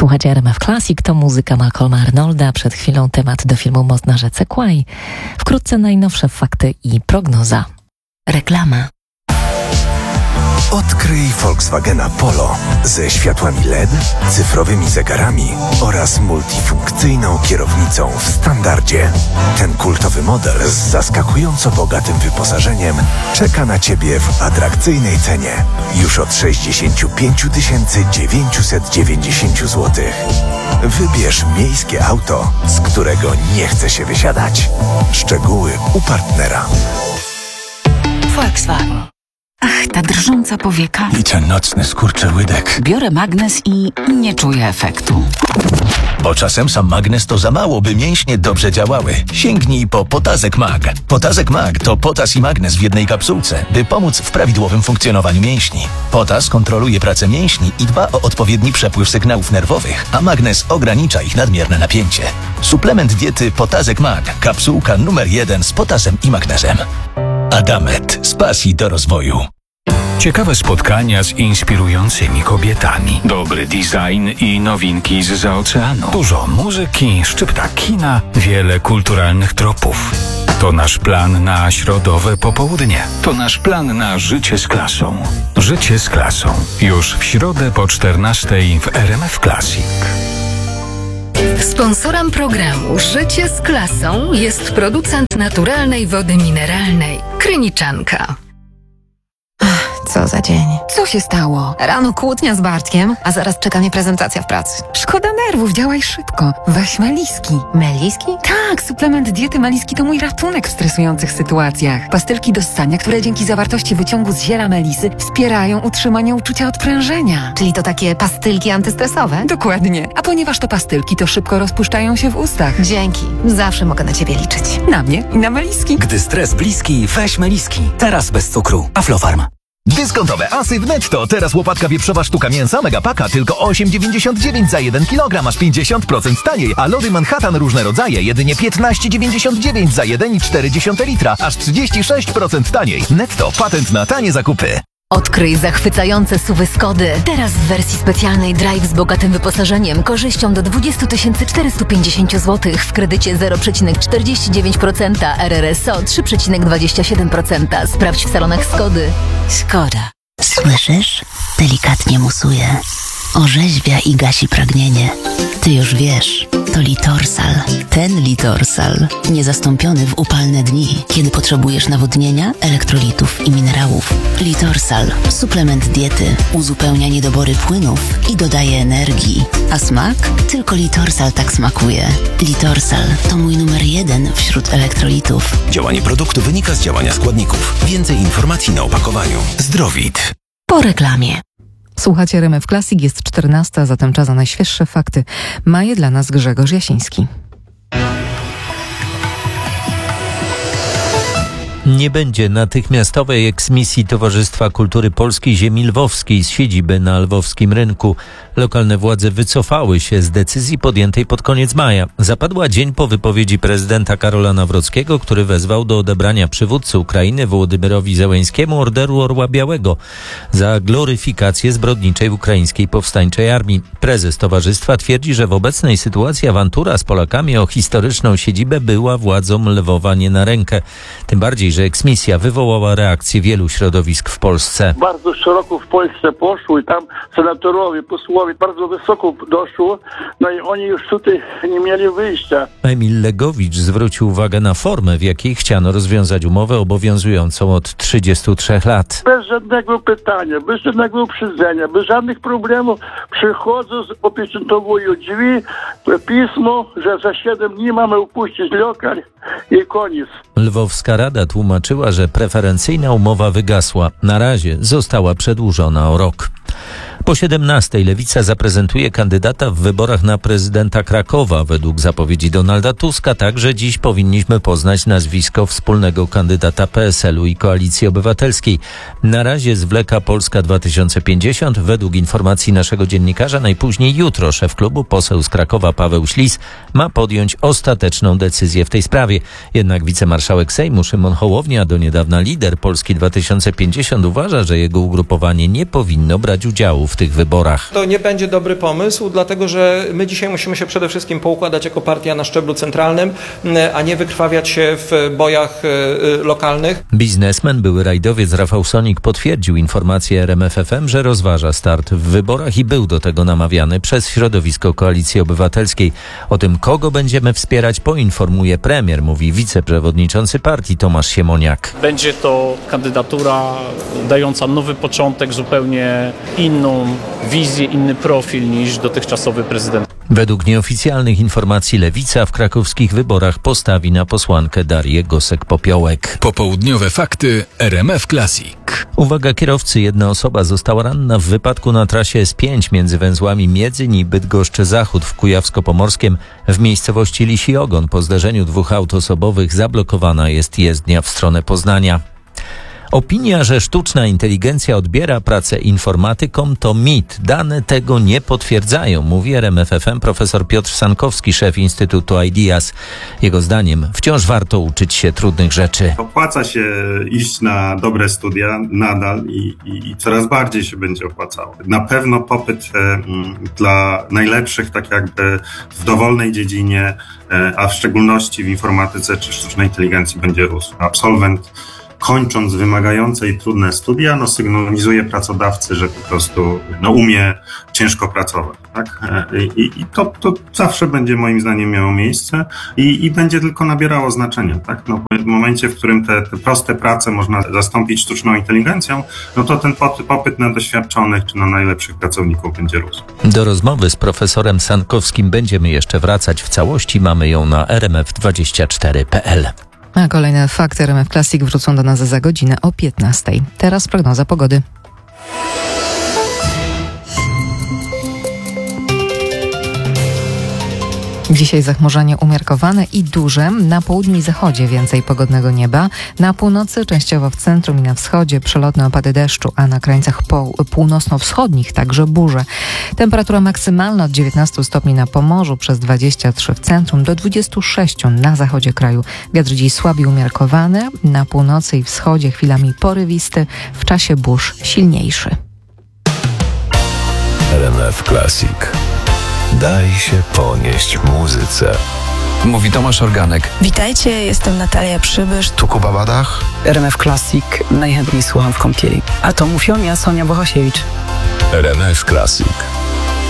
Słuchajcie RMF Classic, to muzyka Malcolma Arnolda. Przed chwilą temat do filmu Most na rzece Kwai. Wkrótce najnowsze fakty i prognoza. Reklama. Odkryj Volkswagena Polo ze światłami LED, cyfrowymi zegarami oraz multifunkcyjną kierownicą w standardzie. Ten kultowy model z zaskakująco bogatym wyposażeniem czeka na Ciebie w atrakcyjnej cenie już od 65 990 zł. Wybierz miejskie auto, z którego nie chce się wysiadać. Szczegóły u partnera. Volkswagen. Ach, ta drżąca powieka. I ten nocny skurczyłydek. Biorę magnes i nie czuję efektu. Bo czasem sam magnes to za mało, by mięśnie dobrze działały. Sięgnij po Potazek Mag. Potazek Mag to potas i magnes w jednej kapsułce, by pomóc w prawidłowym funkcjonowaniu mięśni. Potas kontroluje pracę mięśni i dba o odpowiedni przepływ sygnałów nerwowych, a magnes ogranicza ich nadmierne napięcie. Suplement diety Potazek Mag. Kapsułka numer 1 z potasem i magnesem. Adamet. Z pasji do rozwoju. Ciekawe spotkania z inspirującymi kobietami. Dobry design i nowinki zza oceanu. Dużo muzyki, szczypta kina, wiele kulturalnych tropów. To nasz plan na środowe popołudnie. To nasz plan na życie z klasą. Życie z klasą. Już w środę po 14:00 w RMF Classic. Sponsorem programu Życie z klasą jest producent naturalnej wody mineralnej Kryniczanka. Co za dzień. Co się stało? Rano kłótnia z Bartkiem, a zaraz czeka mnie prezentacja w pracy. Szkoda nerwów, działaj szybko. Weź Meliski. Meliski? Tak, suplement diety Meliski to mój ratunek w stresujących sytuacjach. Pastylki do ssania, które dzięki zawartości wyciągu z ziela melisy wspierają utrzymanie uczucia odprężenia. Czyli to takie pastylki antystresowe? Dokładnie. A ponieważ to pastylki, to szybko rozpuszczają się w ustach. Dzięki. Zawsze mogę na Ciebie liczyć. Na mnie i na Meliski. Gdy stres bliski, weź Meliski. Teraz bez cukru. Aflofarm. Dyskontowe asy w Netto. Teraz łopatka wieprzowa sztuka mięsa Megapaka tylko 8,99 za 1 kg, aż 50% taniej. A lody Manhattan różne rodzaje jedynie 15,99 za 1,4 litra, aż 36% taniej. Netto. Patent na tanie zakupy. Odkryj zachwycające SUV-y Skody. Teraz w wersji specjalnej Drive z bogatym wyposażeniem, korzyścią do 20 450 zł w kredycie 0,49%, RRSO 3,27%. Sprawdź w salonach Skody. Skoda. Słyszysz? Delikatnie musuje. Orzeźwia i gasi pragnienie. Ty już wiesz, to Litorsal. Ten Litorsal. Niezastąpiony w upalne dni, kiedy potrzebujesz nawodnienia, elektrolitów i minerałów. Litorsal. Suplement diety. Uzupełnia niedobory płynów i dodaje energii. A smak? Tylko Litorsal tak smakuje. Litorsal to mój numer 1 wśród elektrolitów. Działanie produktu wynika z działania składników. Więcej informacji na opakowaniu. Zdrowit. Po reklamie. Słuchacie RMF Classic, jest 14, zatem czas na najświeższe fakty. Ma je dla nas Grzegorz Jasiński. Nie będzie natychmiastowej eksmisji Towarzystwa Kultury Polskiej Ziemi Lwowskiej z siedziby na lwowskim rynku. Lokalne władze wycofały się z decyzji podjętej pod koniec maja. Zapadła dzień po wypowiedzi prezydenta Karola Nawrockiego, który wezwał do odebrania przywódcy Ukrainy Wołodymyrowi Zełenskiemu Orderu Orła Białego za gloryfikację zbrodniczej ukraińskiej powstańczej armii. Prezes towarzystwa twierdzi, że w obecnej sytuacji awantura z Polakami o historyczną siedzibę była władzom Lwowa nie na rękę. Tym bardziej, że eksmisja wywołała reakcję wielu środowisk w Polsce. Bardzo szeroko w Polsce poszło i tam senatorowie, posłowie bardzo wysoko doszło, no i oni już tutaj nie mieli wyjścia. Emil Legowicz zwrócił uwagę na formę, w jakiej chciano rozwiązać umowę obowiązującą od 33 lat. Bez żadnego pytania, bez żadnego uprzedzenia, bez żadnych problemów przychodzą, opieczętowują drzwi, pismo, że za 7 dni mamy upuścić lokal i koniec. Lwowska Rada tłumaczyła, że preferencyjna umowa wygasła. Na razie została przedłużona o rok. Po 17:00 Lewica zaprezentuje kandydata w wyborach na prezydenta Krakowa. Według zapowiedzi Donalda Tuska także dziś powinniśmy poznać nazwisko wspólnego kandydata PSL-u i Koalicji Obywatelskiej. Na razie zwleka Polska 2050. Według informacji naszego dziennikarza najpóźniej jutro szef klubu, poseł z Krakowa Paweł Ślis, ma podjąć ostateczną decyzję w tej sprawie. Jednak wicemarszałek Sejmu Szymon Hołownia, do niedawna lider Polski 2050, uważa, że jego ugrupowanie nie powinno brać udziału w w tych wyborach. To nie będzie dobry pomysł, dlatego że my dzisiaj musimy się przede wszystkim poukładać jako partia na szczeblu centralnym, a nie wykrwawiać się w bojach lokalnych. Biznesmen, były rajdowiec Rafał Sonik potwierdził informację RMF FM, że rozważa start w wyborach i był do tego namawiany przez środowisko Koalicji Obywatelskiej. O tym, kogo będziemy wspierać, poinformuje premier, mówi wiceprzewodniczący partii Tomasz Siemoniak. Będzie to kandydatura dająca nowy początek, zupełnie inną wizję, inny profil niż dotychczasowy prezydent. Według nieoficjalnych informacji Lewica w krakowskich wyborach postawi na posłankę Darię Gosek-Popiołek. Popołudniowe fakty RMF Classic. Uwaga kierowcy, jedna osoba została ranna w wypadku na trasie S5 między węzłami Miedzyń i Bydgoszcz-Zachód w Kujawsko-Pomorskiem w miejscowości Lisi Ogon. Po zderzeniu 2 aut osobowych zablokowana jest jezdnia w stronę Poznania. Opinia, że sztuczna inteligencja odbiera pracę informatykom, to mit. Dane tego nie potwierdzają, mówi RMF FM profesor Piotr Sankowski, szef Instytutu IDEAS. Jego zdaniem wciąż warto uczyć się trudnych rzeczy. Opłaca się iść na dobre studia nadal i coraz bardziej się będzie opłacało. Na pewno popyt dla najlepszych, tak jakby w dowolnej dziedzinie, a w szczególności w informatyce czy sztucznej inteligencji będzie rósł. Absolwent kończąc wymagające i trudne studia, sygnalizuje pracodawcy, że po prostu umie ciężko pracować. Tak? I to zawsze będzie moim zdaniem miało miejsce i będzie tylko nabierało znaczenia. Tak? W momencie, w którym te proste prace można zastąpić sztuczną inteligencją, to ten popyt na doświadczonych czy na najlepszych pracowników będzie rósł. Do rozmowy z profesorem Sankowskim będziemy jeszcze wracać w całości. Mamy ją na rmf24.pl. A kolejne fakty RMF Classic wrócą do nas za godzinę o 15:00. Teraz prognoza pogody. Dzisiaj zachmurzenie umiarkowane i duże. Na południu i zachodzie więcej pogodnego nieba. Na północy, częściowo w centrum i na wschodzie przelotne opady deszczu, a na krańcach północno-wschodnich także burze. Temperatura maksymalna od 19 stopni na Pomorzu, przez 23 w centrum, do 26 na zachodzie kraju. Wiatr dziś słaby umiarkowany. Na północy i wschodzie chwilami porywisty. W czasie burz silniejszy. RMF Classic. Daj się ponieść muzyce. Mówi Tomasz Organek. Witajcie, jestem Natalia Przybysz. Tu Kuba Badach. RMF Classic najchętniej słucham w kąpieli. A to mówią ja, Sonia Bohosiewicz. RMF Classic.